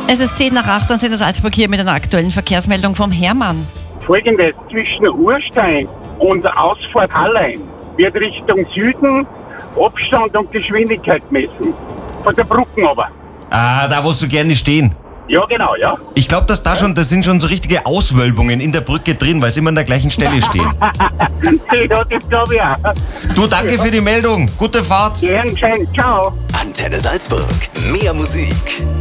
Es ist 7:10 und sind das Salzburg hier mit einer aktuellen Verkehrsmeldung vom Hermann. Folgendes: zwischen Urstein und Ausfahrt Hallein wird Richtung Süden Abstand und Geschwindigkeit messen. Von der Brücke aber. Ah, da wo du gerne stehen. Ja, genau, ja. Ich glaube, das sind schon so richtige Auswölbungen in der Brücke drin, weil sie immer an der gleichen Stelle stehen. Ja, das glaube ich auch. Du, danke für die Meldung. Gute Fahrt. Gern geschehen. Ciao. Antenne Salzburg. Mehr Musik.